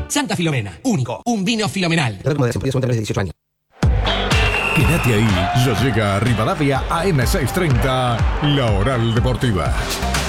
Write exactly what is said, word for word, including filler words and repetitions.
Santa Filomena, único, un vino filomenal. dieciocho años. Quédate ahí, ya llega a Rivadavia A M seiscientos treinta, La Oral Deportiva.